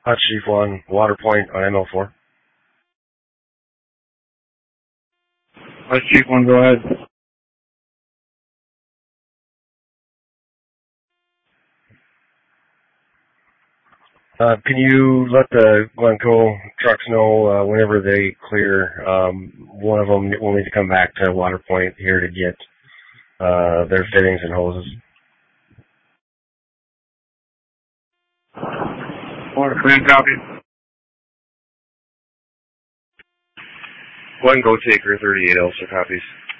Hot Chief 1, Water Point on ML4. Hot Chief 1, go ahead. Can you let the Glencoe trucks know whenever they clear? One of them will need to come back to Water Point here to get their fittings and hoses. Water Point, copy. Glencoe Taker 38 also copies.